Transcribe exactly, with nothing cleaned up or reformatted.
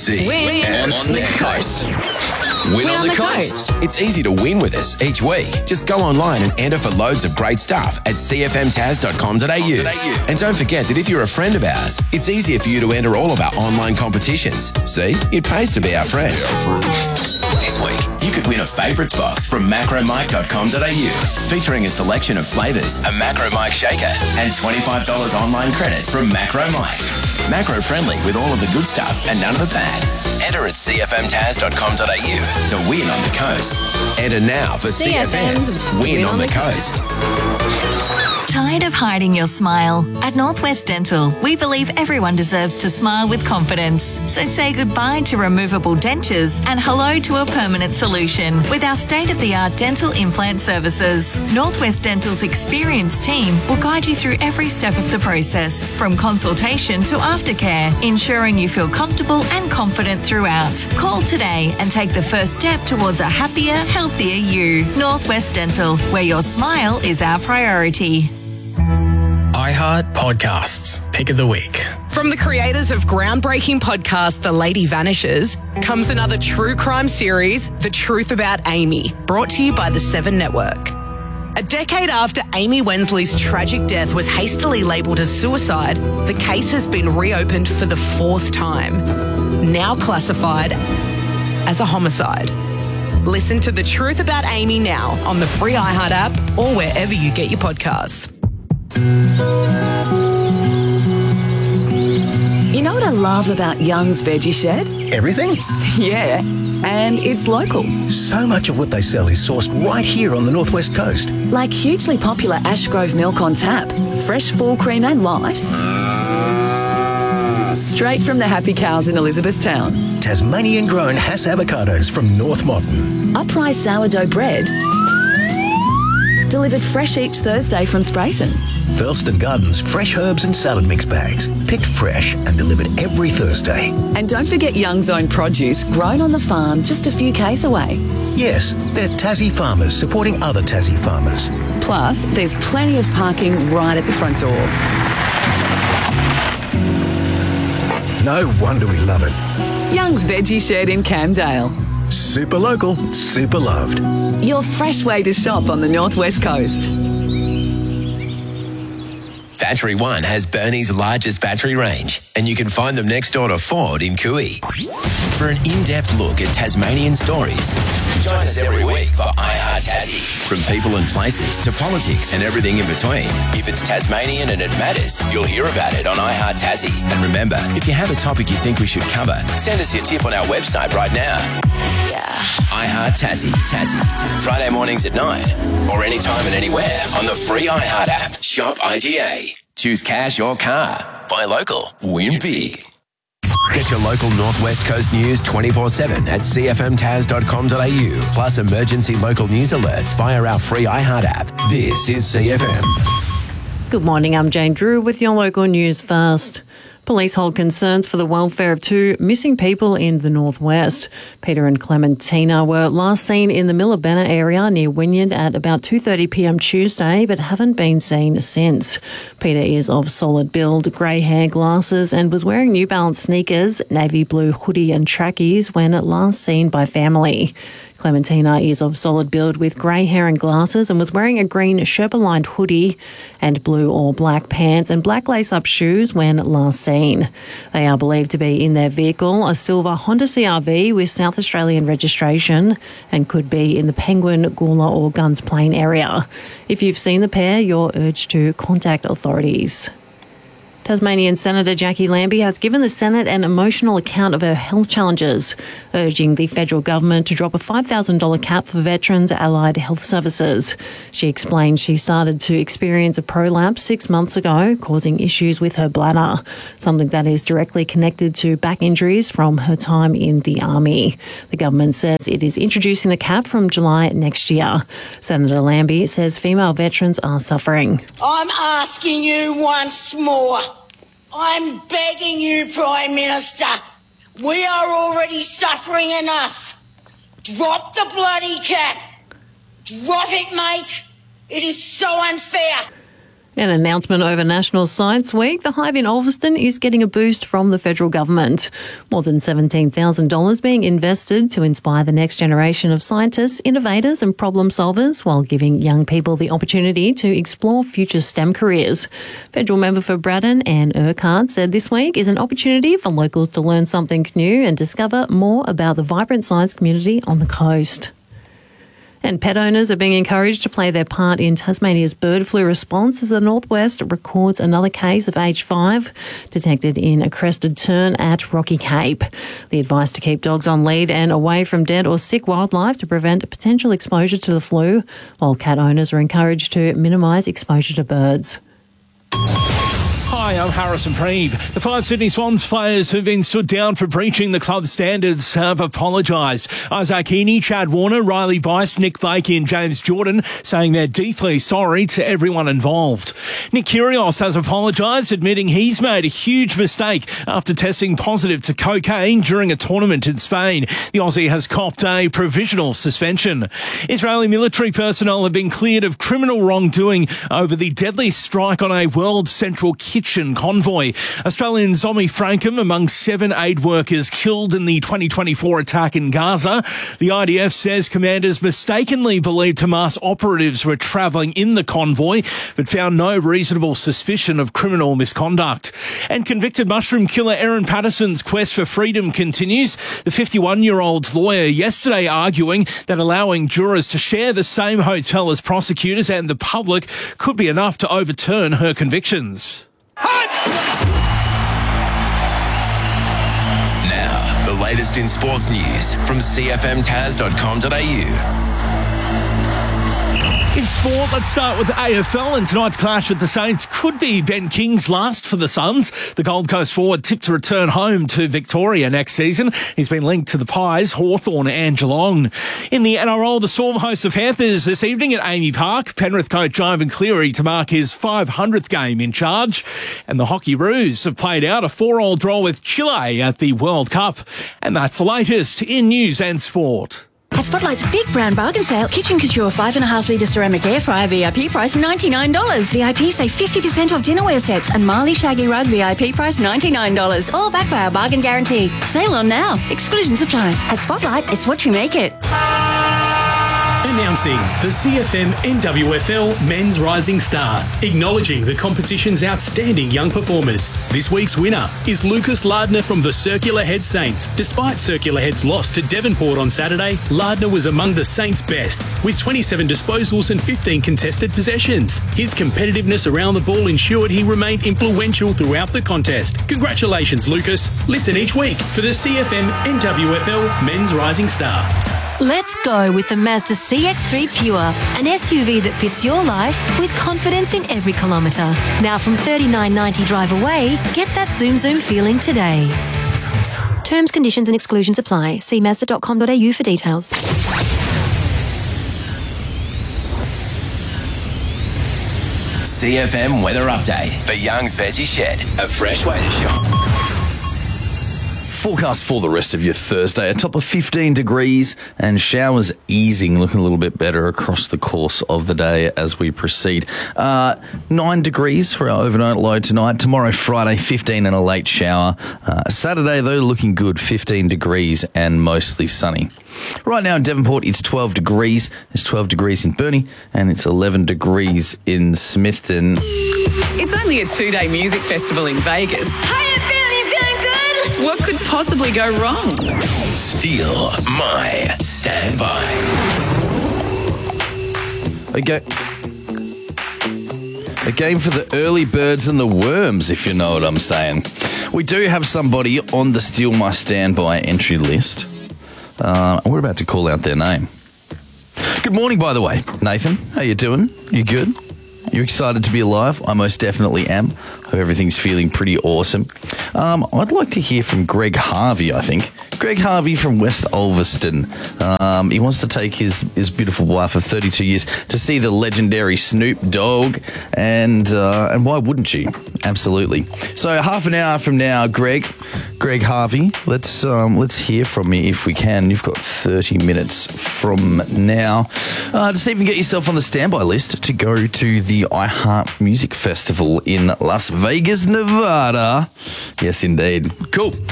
C Win and on the coast. Win, on, the, coast. It's easy to win with us each week. Just go online and enter for loads of great stuff at c f m taz dot com dot a u. And don't forget that if you're a friend of ours, it's easier for you to enter all of our online competitions. See, it pays to be our friend. This week, you could win a favourites box from macro mike dot com dot a u, featuring a selection of flavours, a Macro Mike shaker, and twenty-five dollars online credit from Macro Mike. Macro friendly with all of the good stuff and none of the bad. Enter at c f m taz dot com dot a u to win on the coast. Enter now for C F M's Win, win on, on the, the coast. Tired of hiding your smile? At Northwest Dental, we believe everyone deserves to smile with confidence. So say goodbye to removable dentures and hello to a permanent solution with our state-of-the-art dental implant services. Northwest Dental's experienced team will guide you through every step of the process, from consultation to aftercare, ensuring you feel comfortable and confident throughout. Call today and take the first step towards a happier, healthier you. Northwest Dental, where your smile is our priority. iHeart Podcasts, Pick of the Week. From the creators of groundbreaking podcast The Lady Vanishes comes another true crime series, The Truth About Amy, brought to you by the Seven Network. A decade after Amy Wensley's tragic death was hastily labelled as suicide, the case has been reopened for the fourth time, now classified as a homicide. Listen to The Truth About Amy now on the free iHeart app or wherever you get your podcasts. You know what I love about Young's Veggie Shed? Everything? Yeah, and it's local. So much of what they sell is sourced right here on the Northwest Coast. Like hugely popular Ashgrove milk on tap, fresh full cream and light. Straight from the happy cows in Elizabethtown. Tasmanian grown Hass avocados from North Motten. Uprise sourdough bread. Delivered fresh each Thursday from Sprayton. Thurston Gardens fresh herbs and salad mix bags, picked fresh and delivered every Thursday. And don't forget Young's own produce, grown on the farm just a few k's away. Yes, they're Tassie farmers supporting other Tassie farmers. Plus, there's plenty of parking right at the front door. No wonder we love it. Young's Veggie Shed in Camdale. Super local, super loved. Your fresh way to shop on the Northwest Coast. Battery One has Burnie's largest battery range, and you can find them next door to Ford in Cooey. For an in-depth look at Tasmanian stories, join us every week for iHeart Tassie. From people and places to politics and everything in between, if it's Tasmanian and it matters, you'll hear about it on iHeart Tassie. And remember, if you have a topic you think we should cover, send us your tip on our website right now. Yeah. iHeart Tassie, Tassie. Friday mornings at nine, or anytime and anywhere on the free iHeart app. Shop I G A. Choose cash or car. Buy local. Win big. Get your local Northwest Coast news twenty-four seven at c f m taz dot com dot a u. Plus emergency local news alerts via our free iHeart app. This is C F M. Good morning, I'm Jane Drew with your local news first. Police hold concerns for the welfare of two missing people in the northwest. Peter and Clementina were last seen in the Millabena area near Wynyard at about two thirty p m Tuesday, but haven't been seen since. Peter is of solid build, grey hair, glasses, and was wearing New Balance sneakers, navy blue hoodie and trackies when last seen by family. Clementina is of solid build with grey hair and glasses and was wearing a green Sherpa-lined hoodie and blue or black pants and black lace-up shoes when last seen. They are believed to be in their vehicle, a silver Honda C R V with South Australian registration, and could be in the Penguin, Gawler or Guns Plain area. If you've seen the pair, you're urged to contact authorities. Tasmanian Senator Jackie Lambie has given the Senate an emotional account of her health challenges, urging the federal government to drop a five thousand dollars cap for veterans' allied health services. She explained she started to experience a prolapse six months ago, causing issues with her bladder, something that is directly connected to back injuries from her time in the Army. The government says it is introducing the cap from July next year. Senator Lambie says female veterans are suffering. I'm asking you once more. I'm begging you, Prime Minister. We are already suffering enough. Drop the bloody cap. Drop it, mate. It is so unfair. An announcement over National Science Week. The Hive in Ulverston is getting a boost from the federal government. More than seventeen thousand dollars being invested to inspire the next generation of scientists, innovators and problem solvers while giving young people the opportunity to explore future STEM careers. Federal member for Braddon, Anne Urquhart, said this week is an opportunity for locals to learn something new and discover more about the vibrant science community on the coast. And pet owners are being encouraged to play their part in Tasmania's bird flu response as the Northwest records another case of H five detected in a crested tern at Rocky Cape. The advice to keep dogs on lead and away from dead or sick wildlife to prevent potential exposure to the flu, while cat owners are encouraged to minimise exposure to birds. Hi, I'm Harrison Preeb. The five Sydney Swans players who've been stood down for breaching the club standards have apologised. Isaac Heaney, Chad Warner, Riley Bice, Nick Blakey and James Jordan saying they're deeply sorry to everyone involved. Nick Kyrgios has apologised, admitting he's made a huge mistake after testing positive to cocaine during a tournament in Spain. The Aussie has copped a provisional suspension. Israeli military personnel have been cleared of criminal wrongdoing over the deadly strike on a World Central Kitchen convoy. Australian Zomi Frankham among seven aid workers killed in the twenty twenty-four attack in Gaza. The I D F says commanders mistakenly believed Hamas operatives were travelling in the convoy, but found no reasonable suspicion of criminal misconduct. And convicted mushroom killer Erin Patterson's quest for freedom continues. The fifty-one-year-old's lawyer yesterday arguing that allowing jurors to share the same hotel as prosecutors and the public could be enough to overturn her convictions. Now, the latest in sports news from c f m taz dot com dot a u. In sport, let's start with the A F L, and tonight's clash with the Saints could be Ben King's last for the Suns. The Gold Coast forward tipped to return home to Victoria next season. He's been linked to the Pies, Hawthorn and Geelong. In the N R L, the Storm host of Panthers this evening at Amy Park. Penrith coach Ivan Cleary to mark his five hundredth game in charge. And the Hockey Roos have played out a four-all draw with Chile at the World Cup. And that's the latest in news and sport. At Spotlight's big brand bargain sale, Kitchen Couture five and a half litre ceramic air fryer V I P price ninety-nine dollars. V I P save fifty percent off dinnerware sets and Marley Shaggy Rug V I P price ninety-nine dollars. All backed by our bargain guarantee. Sale on now. Exclusions apply. At Spotlight, it's what you make it. Announcing the C F M N W F L Men's Rising Star, acknowledging the competition's outstanding young performers. This week's winner is Lucas Lardner from the Circular Head Saints. Despite Circular Head's loss to Devonport on Saturday, Lardner was among the Saints' best, with twenty-seven disposals and fifteen contested possessions. His competitiveness around the ball ensured he remained influential throughout the contest. Congratulations, Lucas. Listen each week for the C F M N W F L Men's Rising Star. Let's go with the Mazda C X three Pure, an S U V that fits your life with confidence in every kilometre. Now from thirty-nine ninety drive away, get that zoom zoom feeling today. Terms, conditions and exclusions apply. See mazda dot com dot a u for details. C F M weather update for Young's Veggie Shed, a fresh way to shop. Forecast for the rest of your Thursday, a top of fifteen degrees and showers easing, looking a little bit better across the course of the day as we proceed. Uh, nine degrees for our overnight low tonight. Tomorrow, Friday, fifteen and a late shower. Uh, Saturday, though, looking good, fifteen degrees and mostly sunny. Right now in Devonport, it's twelve degrees. It's twelve degrees in Burnie and it's eleven degrees in Smithton. It's only a two-day music festival in Vegas. How you feeling? You feeling good? What could possibly go wrong? Steal my standby. Okay. A game for the early birds and the worms, if you know what I'm saying. We do have somebody on the Steal My Standby entry list. Uh, we're about to call out their name. Good morning, by the way. Nathan, how you doing? You good? You excited to be alive? I most definitely am. Hope everything's feeling pretty awesome. Um, I'd like to hear from Greg Harvey, I think. Greg Harvey from West Ulverston. Um, he wants to take his, his beautiful wife of thirty-two years to see the legendary Snoop Dogg, and uh, and why wouldn't you? Absolutely. So half an hour from now, Greg, Greg Harvey, let's um, let's hear from you if we can. You've got thirty minutes from now uh, to see if you can get yourself on the standby list to go to the iHeart Music Festival in Las Vegas, Nevada. Yes, indeed. Cool.